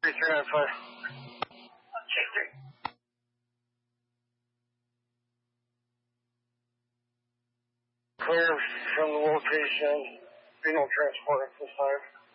3395. Clear from the location. Be no transport at this time.